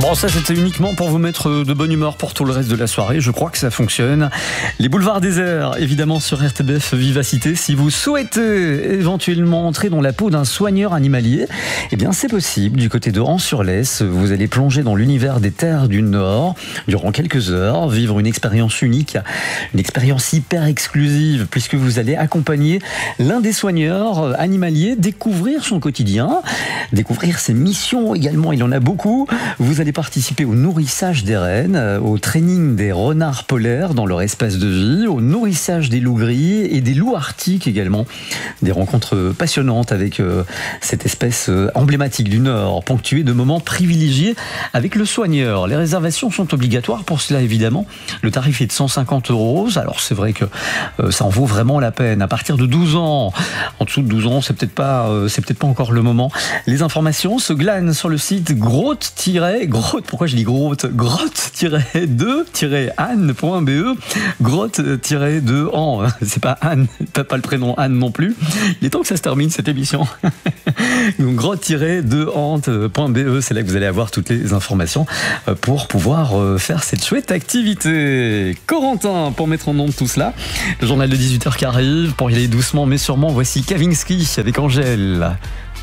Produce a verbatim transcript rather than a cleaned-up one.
Bon, ça c'était uniquement pour vous mettre de bonne humeur pour tout le reste de la soirée. Je crois que ça fonctionne. Les boulevards déserts, évidemment sur R T B F Vivacité. Si vous souhaitez éventuellement entrer dans la peau d'un soigneur animalier, eh bien c'est possible. Du côté de Hans-sur-Lesse, vous allez plonger dans l'univers des terres du Nord durant quelques heures, vivre une expérience unique, une expérience hyper exclusive, puisque vous allez accompagner l'un des soigneurs animaliers, découvrir son quotidien, découvrir ses missions également. Il en a beaucoup. Vous allez participer au nourrissage des rennes, au training des renards polaires dans leur espace de vie, au nourrissage des loups gris et des loups arctiques également. Des rencontres passionnantes avec euh, cette espèce euh, emblématique du Nord, ponctuée de moments privilégiés avec le soigneur. Les réservations sont obligatoires pour cela, évidemment. Le tarif est de cent cinquante euros. Alors c'est vrai que euh, ça en vaut vraiment la peine. À partir de douze ans, en dessous de douze ans, c'est peut-être pas, euh, c'est peut-être pas encore le moment. Les informations se glanent sur le site grotte grotte, pourquoi je dis grotte grotte deux anne point b e grotte deux an, c'est pas Anne, pas, pas le prénom Anne non plus. Il est temps que ça se termine cette émission. Donc grotte deux an point b e, c'est là que vous allez avoir toutes les informations pour pouvoir faire cette chouette activité. Corentin, pour mettre en onde tout cela, le journal de dix-huit heures qui arrive, pour y aller doucement mais sûrement, voici Kavinsky avec Angèle.